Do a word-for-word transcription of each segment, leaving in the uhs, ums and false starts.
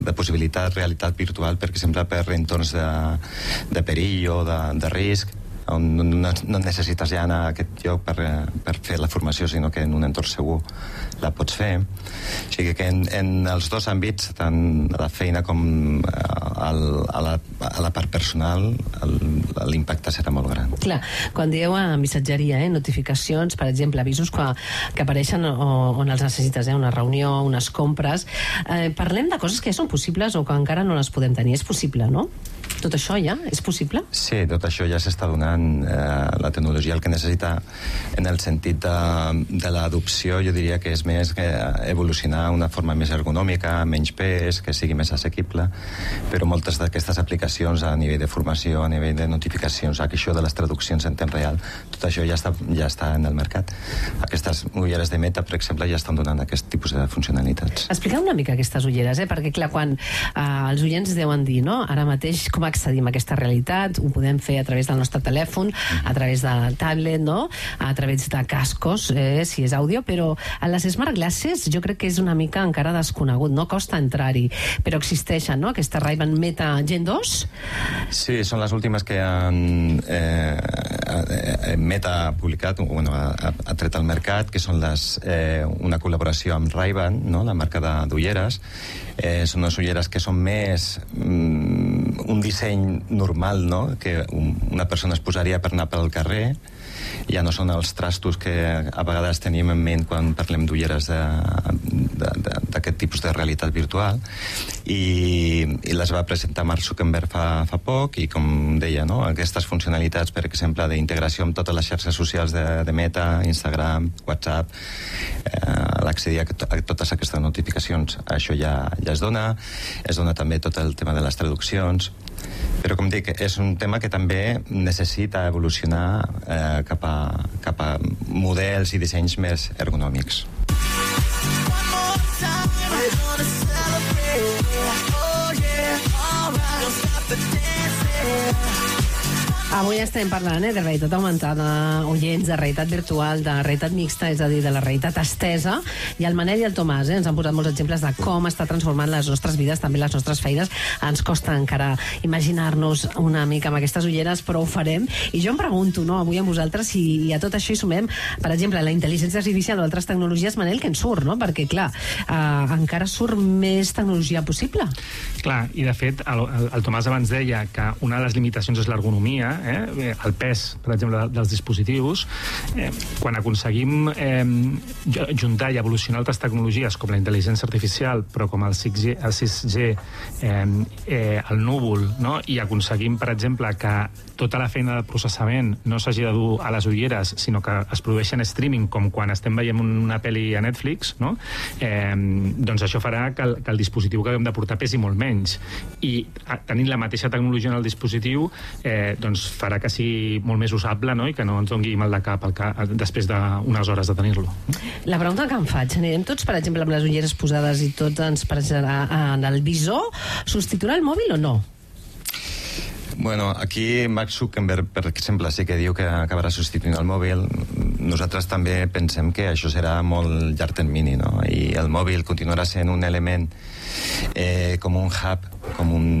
de possibilitat de realitat virtual, per exemple, per entorns de, de perill o de, de risc, on no, no necessites ja anar a aquest lloc per, per fer la formació, sinó que en un entorn segur la pots fer. O sigui que en, en els dos àmbits, tant a la feina com al, a, la, a la part personal, l'impacte serà molt gran. Clar, quan dieu a missatgeria, eh, notificacions, per exemple, avisos que, que apareixen o, on els necessites, eh, una reunió, unes compres, eh, parlem de coses que ja són possibles o que encara no les podem tenir. És possible, no? Tot això ja és possible? Sí, tot això ja s'està donant. Eh, la tecnologia el que necessita en el sentit de, de l'adopció, jo diria que és més que evolucionar una forma més ergonòmica, menys pes, que sigui més assequible, però moltes d'aquestes aplicacions a nivell de formació, a nivell de notificacions, això de les traduccions en temps real, tot això ja està, ja està en el mercat. Aquestes ulleres de Meta, per exemple, ja estan donant aquest tipus de funcionalitats. Expliqueu una mica aquestes ulleres, eh? Perquè clar, quan eh, els oients deuen dir, no? Ara mateix com accedim a aquesta realitat, ho podem fer a través del nostre telèfon, a través del tablet, no? A través de cascos, eh, si és àudio, però a les Smart Glasses jo crec que és una mica encara desconegut, no costa entrar-hi, però existeixen, no? Aquesta Ray-Ban Meta Gen dos? Sí, són les últimes que han eh, Meta ha publicat, bueno, ha, ha tret al mercat, que són les, eh, una col·laboració amb Ray-Ban, no? La marca d'ulleres. Eh, són unes ulleres que són més mm, un disseny normal, no? Que una persona es posaria per anar pel carrer. Ja no són els trastos que a vegades tenim en ment quan parlem d'ulleres d'aquest tipus de realitat virtual, i, i les va presentar Mark Zuckerberg fa, fa poc, i com deia, no? Aquestes funcionalitats, per exemple, d'integració amb totes les xarxes socials de, de Meta, Instagram, WhatsApp, eh, l'accedir a, a totes aquestes notificacions, això ja, ja es dona. Es dona també tot el tema de les traduccions, però com dic, és un tema que també necessita evolucionar eh, cap, a, cap a models i dissenys més ergonòmics. Avui estem parlant eh, de realitat augmentada, oients, de realitat virtual, de realitat mixta, és a dir, de la realitat estesa, i el Manel i el Tomàs eh, ens han posat molts exemples de com està transformant les nostres vides, també les nostres feines. Ens costa encara imaginar-nos una mica amb aquestes ulleres, però ho farem. I jo em pregunto, no, avui amb vosaltres, si a tot això hi sumem, per exemple, la intel·ligència artificial o altres tecnologies, Manel, que en surt, no? Perquè, clar, eh, encara surt més tecnologia possible. Clar, i de fet, el, el, el Tomàs abans deia que una de les limitacions és l'ergonomia, Eh, el pes, per exemple, dels dispositius. Eh, quan aconseguim eh, juntar i evolucionar altres tecnologies com la intel·ligència artificial, però com el sis G, el, sis G eh, eh, el núvol, no? I aconseguim, per exemple, que tota la feina de processament no s'hagi de dur a les ulleres, sinó que es produeixi en streaming, com quan estem veient una pel·li a Netflix, no? Eh, doncs això farà que el, que el dispositiu que haguem de portar pesi molt menys. I tenint la mateixa tecnologia en el dispositiu, eh, doncs farà que sigui molt més usable, no? I que no ens doni mal de cap, cap després d'unes hores de tenir-lo. La pregunta que em faig, anirem tots, per exemple, amb les ulleres posades i tot ens passarà en el visor, substituirà el mòbil o no? Bueno, aquí Mark Zuckerberg, per exemple, sí que diu que acabarà substituint el mòbil. Nosaltres també pensem que això serà molt llarg termini, no? I el mòbil continuarà sent un element eh, com un hub, com un,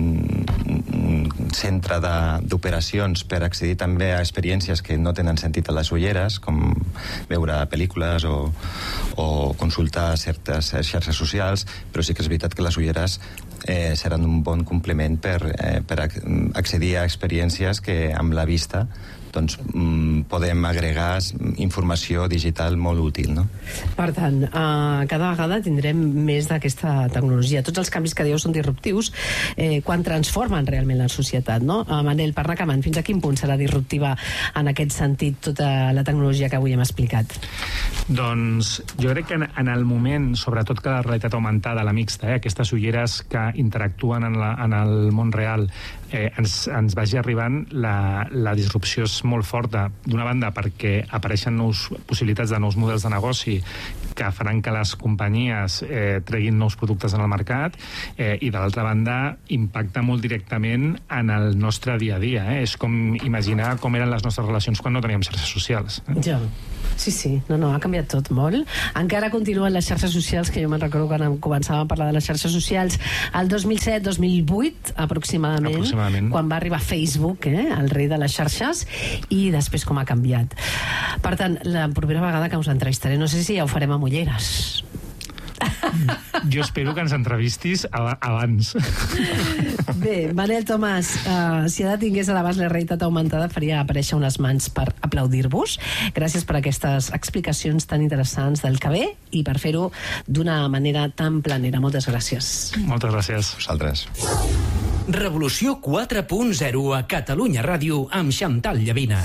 un centre d'operacions per accedir també a experiències que no tenen sentit a les ulleres, com veure pel·lícules o, o consultar certes xarxes socials, però sí que és veritat que les ulleres eh, seran un bon complement per, eh, per accedir a experiències que amb la vista doncs mm, podem agregar informació digital molt útil, no? Per tant, uh, cada vegada tindrem més d'aquesta tecnologia. Tots els canvis que dieu són disruptius eh, quan transformen realment la societat, no? Uh, Manel, per anar acabant, fins a quin punt serà disruptiva en aquest sentit tota la tecnologia que avui hem explicat? Doncs jo crec que en, en el moment, sobretot que la realitat augmentada, la mixta, eh, aquestes ulleres que interactuen en, la, en el món real, eh, ens, ens vagi arribant, la, la disrupció és és molt forta, d'una banda perquè apareixen nous possibilitats de nous models de negoci que faran que les companyies eh, treguin nous productes en el mercat, eh, i de l'altra banda impacta molt directament en el nostre dia a dia. Eh? És com imaginar com eren les nostres relacions quan no teníem xarxes socials. Eh? Ja. Sí, sí, no, no, ha canviat tot molt. Encara continuen les xarxes socials, que jo me'n recordo quan començàvem a parlar de les xarxes socials el dos mil set dos mil vuit, aproximadament, aproximadament, quan va arribar Facebook, eh, el rei de les xarxes, i després com ha canviat. Per tant, la propera vegada que us entrevistaré, no sé si ja ho farem amb ulleres. Jo espero que ens entrevistis abans. Bé, Manel Tomàs, uh, si ara tingués a l'abast la realitat augmentada, faria aparèixer unes mans per aplaudir-vos. Gràcies per aquestes explicacions tan interessants del que ve i per fer-ho d'una manera tan planera. Moltes gràcies. Moltes gràcies. Vosaltres. Revolució quatre punt zero a Catalunya Ràdio amb Xantal Llavina.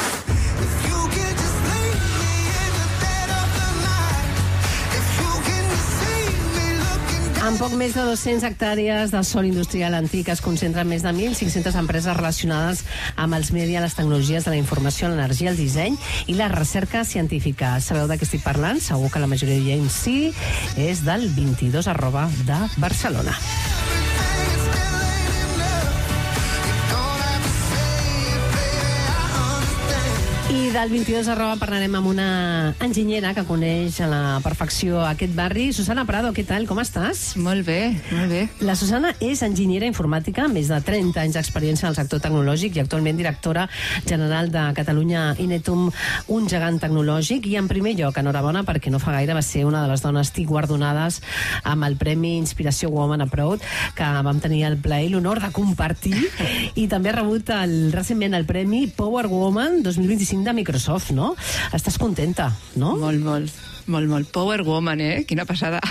Amb poc més de dues-centes hectàrees de sòl industrial antic es concentren més de mil cinc-centes empreses relacionades amb els mèdia, les tecnologies de la informació, l'energia, el disseny i la recerca científica. Sabeu de què estic parlant? Segur que la majoria d'oients sí. És del vint-i-dos arroba de Barcelona. I del vint-i-dos arroba parlarem amb una enginyera que coneix a la perfecció aquest barri. Susana Prado, què tal? Com estàs? Molt bé, molt bé. La Susana és enginyera informàtica, amb més de trenta anys d'experiència en el sector tecnològic i actualment directora general de Catalunya Inetum, un gegant tecnològic. I en primer lloc, enhorabona, perquè no fa gaire va ser una de les dones TIC guardonades amb el Premi Inspiració Woman Abroad, que vam tenir el plaer i l'honor de compartir. I també ha rebut el, recentment el Premi Power Woman dos mil vint-i-cinc de Microsoft, no? Estàs contenta, no? Molt, molt, molt, molt. Power Woman, eh? Quina passada.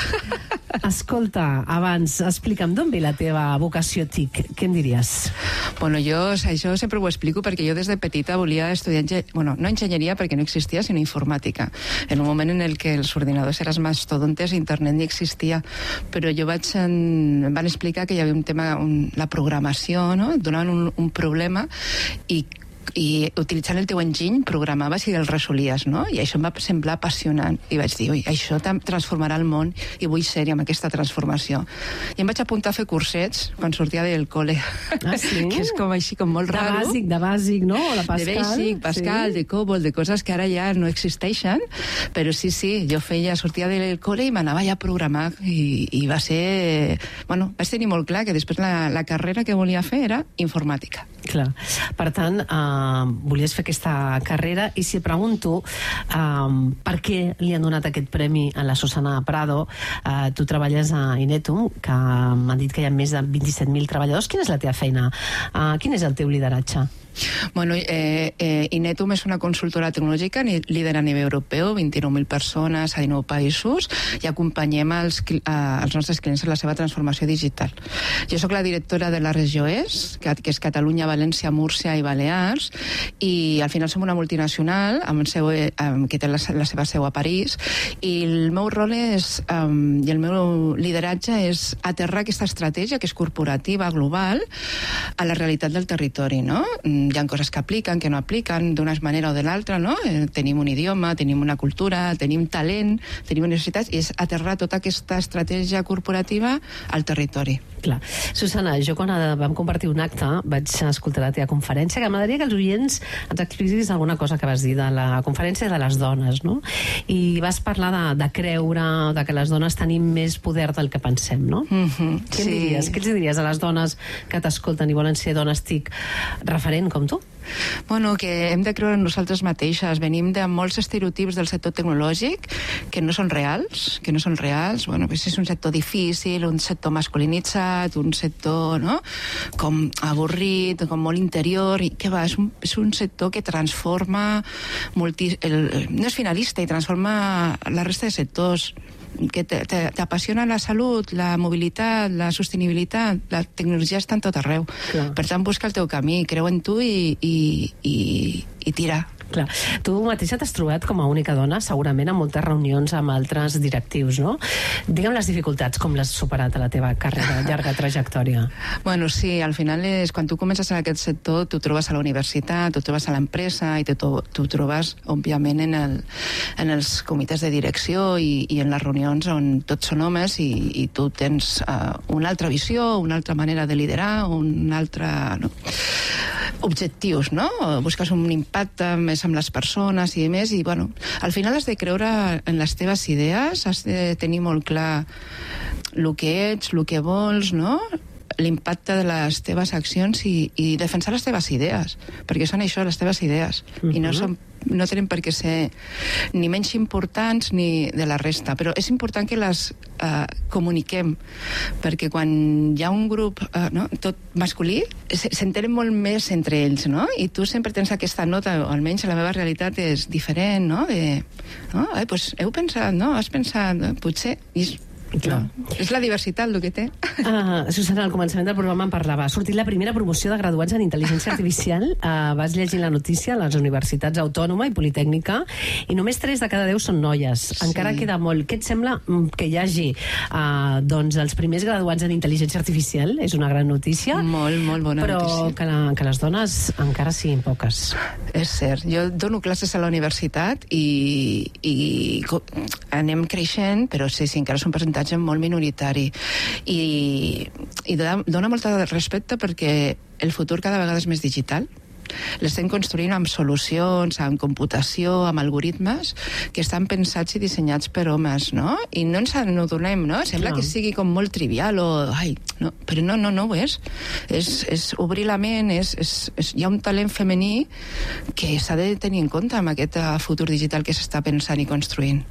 Escolta, abans, explica'm d'on ve la teva vocació TIC. Què em diries? Bueno, jo això sempre ho explico perquè jo des de petita volia estudiar, bueno, no enginyeria perquè no existia, sinó informàtica. En un moment en el que els ordinadors eren mastodontes, internet ni existia, però jo vaig, en, em van explicar que hi havia un tema, un, la programació, no? Et donaven un, un problema i i utilitzant el teu enginy programaves i el resolies, no? I això em va semblar apassionant i vaig dir, ui, això transformarà el món i vull ser-hi amb aquesta transformació. I em vaig apuntar a fer cursets quan sortia del col·le. Ah, sí? Que és com així, com molt de raro. De bàsic, de bàsic, no? O la Pascal. De bàsic, Pascal, sí. De COBOL, de coses que ara ja no existeixen, però sí, sí, jo feia, sortia del col·le i m'anava ja a programar i, i va ser... Bueno, vaig tenir molt clar que després la, la carrera que volia fer era informàtica. Clar. Per tant, uh, volies fer aquesta carrera i si pregunto um, per què li han donat aquest premi a la Susana Prado, uh, tu treballes a Inetum, que m'han dit que hi ha més de vint-i-set mil treballadors. Quina és la teva feina? Uh, quin és el teu lideratge? Bueno, eh, eh, Inetum és una consultora tecnològica líder a nivell europeu, vint-i-nou mil persones a dinou països, i acompanyem els, eh, els nostres clients en la seva transformació digital. Jo sóc la directora de la regió est, que, que és Catalunya, València, Múrcia i Balears, i al final som una multinacional amb seu, eh, que té la, la seva seu a París, i el meu rol és, eh, i el meu lideratge és aterrar aquesta estratègia, que és corporativa, global, a la realitat del territori, no? Hi ha coses que apliquen, que no apliquen d'una manera o de l'altra, no? Eh, tenim un idioma, tenim una cultura, tenim talent, tenim necessitats, i és aterrar tota aquesta estratègia corporativa al territori. Clar. Susana, jo quan vam compartir un acte vaig escoltar la teva conferència, que m'agradaria que els oients ens expliquis alguna cosa que vas dir de la conferència de les dones, no? I vas parlar de, de creure, de que les dones tenim més poder del que pensem, no? Mm-hmm, Què sí. diries? Què els diries a les dones que t'escolten i volen ser dones TIC referent com tu? Bueno, que hem de creure en nosaltres mateixes. Venim de molts estereotips del sector tecnològic que no són reals, que no són reals. Bueno, pues és un sector difícil, un sector masculinitzat, un sector, no?, com avorrit, com molt interior, i què va, és un, és un sector que transforma multi, el, no és finalista i transforma la resta de sectors, que t'apassiona la salut, la mobilitat, la sostenibilitat, la tecnologia està en tot arreu. Clar. Per tant, busca el teu camí, creu en tu i, i, i, i tira. Clar. Tu mateixa t'has trobat com a única dona, segurament, en moltes reunions amb altres directius, no? Digue'm les dificultats, com l'has superat a la teva carrera, llarga trajectòria. Bueno, sí, al final és, quan tu comences en aquest sector, tu trobes a la universitat, tu trobes a l'empresa i tu, tu trobes, òbviament, en, el, en els comitès de direcció i, i en les reunions on tots són homes i, i tu tens uh, una altra visió, una altra manera de liderar, un altre... No? objectius, no? Busques un impacte més amb les persones i més, i bueno, al final has de creure en les teves idees, has de tenir molt clar el que ets, el que vols, no? L'impacte de les teves accions i, i defensar les teves idees, perquè són això, les teves idees, uh-huh. i no, són, no tenen per què ser ni menys importants ni de la resta, però és important que les uh, comuniquem, perquè quan hi ha un grup uh, no, tot masculí, s'entenen molt més entre ells, no? I tu sempre tens aquesta nota, o almenys la meva realitat és diferent, no? De, no? Eh, pues heu pensat, no? Has pensat, eh? Potser... I Clar. És la diversitat el que té. Uh, Susana, al començament del programa em parlava. Ha sortit la primera promoció de graduats en intel·ligència artificial. Uh, vas llegir la notícia a les universitats Autònoma i Politècnica i només tres de cada deu són noies. Sí. Encara queda molt. Què et sembla que hi hagi uh, doncs, els primers graduats en intel·ligència artificial? És una gran notícia. Molt, molt bona però notícia. Però que, que les dones encara siguin poques. És cert. Jo dono classes a la universitat i, i anem creixent, però sí, sí, encara són percentatges molt minoritari i, i dona molt de respecte perquè el futur cada vegada és més digital. L'estem construint amb solucions, amb computació, amb algoritmes que estan pensats i dissenyats per homes, no? I no ens adonem, no? Sembla no. que sigui com molt trivial o... Ai, no, però no, no, no ho és. És, és obrir la ment, és, és, és, hi ha un talent femení que s'ha de tenir en compte amb aquest futur digital que s'està pensant i construint.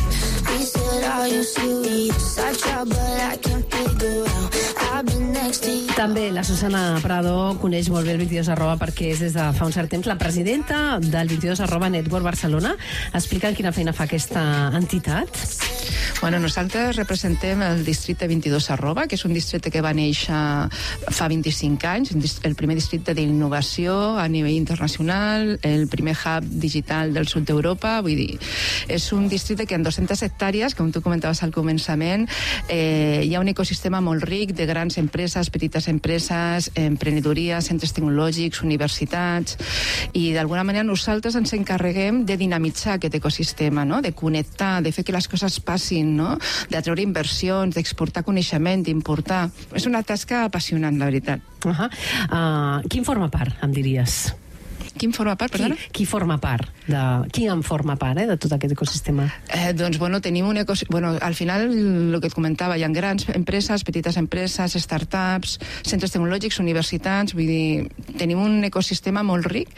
També la Susana Prado coneix molt bé el vint-i-dos arroba perquè és des de fa un cert temps la presidenta del vint-i-dos arroba Network Barcelona. Explica quina feina fa aquesta entitat. Bueno, nosaltres representem el districte vint-i-dos arroba, que és un districte que va néixer fa vint-i-cinc anys, el primer districte d'innovació a nivell internacional, el primer hub digital del sud d'Europa, vull dir, és un districte que en dues-centes hectàrees, com tu comentaves al començament, eh, hi ha un ecosistema molt ric de grans empreses, petites empreses, emprenedoria, centres tecnològics, universitats, i d'alguna manera nosaltres ens encarreguem de dinamitzar aquest ecosistema, no? De connectar, de fer que les coses passin, no? D'atreure inversions, d'exportar coneixement, d'importar. És una tasca apassionant, la veritat. Uh -huh. uh, qui en forma part, em diries? Qui en forma part, perdona? Qui, qui forma part? De, qui en forma part, eh, de tot aquest ecosistema? Eh, doncs, bueno, tenim un ecosistema... Bueno, al final, el que et comentava, hi ha grans empreses, petites empreses, startups, centres tecnològics, universitats, vull dir, tenim un ecosistema molt ric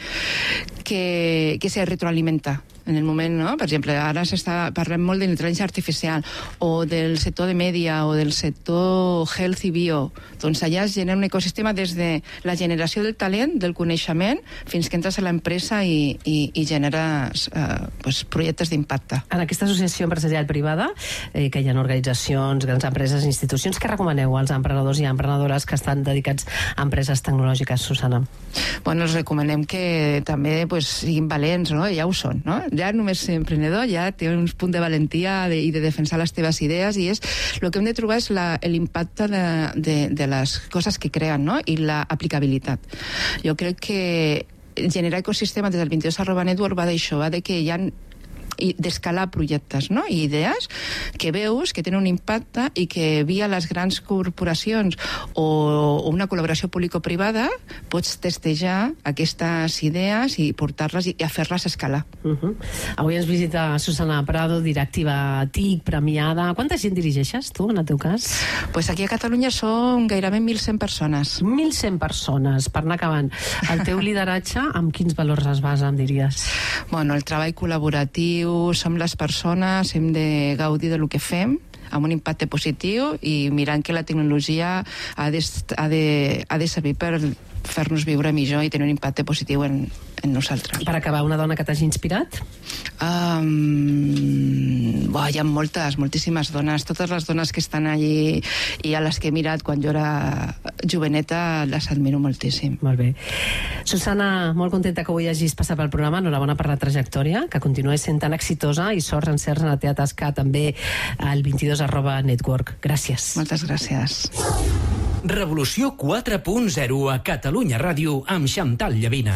que, que se retroalimenta en el moment, no? Per exemple, ara s'està parlant molt de l'intel·ligència artificial o del sector de mèdia o del sector health i bio. Doncs allà es genera un ecosistema des de la generació del talent, del coneixement, fins que entres a l'empresa i, i, i generes eh, pues, projectes d'impacte. En aquesta associació empresarial privada, eh, que hi ha organitzacions, grans empreses, institucions, què recomaneu als emprenedors i emprenedores que estan dedicats a empreses tecnològiques, Susana? Bueno, els recomanem que també pues, siguin valents, no? Ja ho són, no? Ja només ser emprenedor, ja té un punt de valentia de, i de defensar les teves idees, i és el que hem de trobar és l'impacte de, de, de les coses que creen, no? I l'aplicabilitat. Jo crec que generar ecosistema des del vint-i-dos arroba Network va d'això, va de que hi ha i d'escalar projectes, no? I idees que veus que tenen un impacte i que via les grans corporacions o una col·laboració público-privada pots testejar aquestes idees i portar-les i a fer-les escalar. Uh -huh. Avui ens visita Susana Prado, directiva T I C, premiada. Quanta gent dirigeixes, tu, en el teu cas? Pues aquí a Catalunya són gairebé mil cent persones. mil cent persones, per anar acabant. El teu lideratge, amb quins valors es basa, em diries? Bueno, el treball col·laboratiu, som les persones, hem de gaudir del que fem, amb un impacte positiu i mirant que la tecnologia ha de, ha de, ha de servir per fer-nos viure millor i tenir un impacte positiu en, en nosaltres. Per acabar, una dona que t'hagi inspirat? Um, bo, hi ha moltes, moltíssimes dones. Totes les dones que estan allí i a les que he mirat quan jo era joveneta les admiro moltíssim. Molt bé. Susana, molt contenta que avui hagis passat pel programa. Enhorabona per la trajectòria, que continuï sent tan exitosa i sort, encerts en la teva tasca també al vint dos arroba network. Gràcies. Moltes gràcies. Revolució quatre punt zero a Catalunya Ràdio amb Xantal Llavina.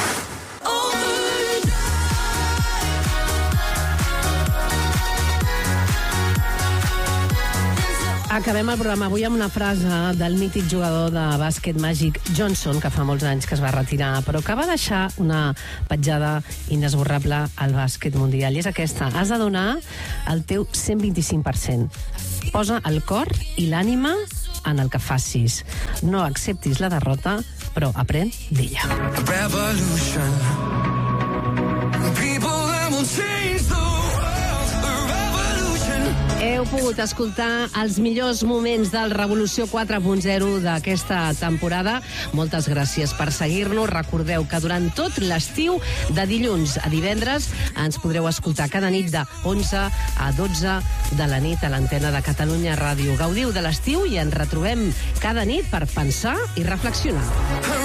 Acabem el programa avui amb una frase del mític jugador de bàsquet Magic Johnson, que fa molts anys que es va retirar, però que va deixar una petjada inesborrable al bàsquet mundial. I és aquesta: has de donar el teu cent vint-i-cinc per cent. Posa el cor i l'ànima en el que facis. No acceptis la derrota, però aprèn d'ella. Revolution. People that will change the world. A revolution. Heu pogut escoltar els millors moments del Revolució quatre punt zero d'aquesta temporada. Moltes gràcies per seguir-nos. Recordeu que durant tot l'estiu, de dilluns a divendres, ens podreu escoltar cada nit de onze a dotze de la nit a l'antena de Catalunya Ràdio. Gaudiu de l'estiu i ens retrobem cada nit per pensar i reflexionar.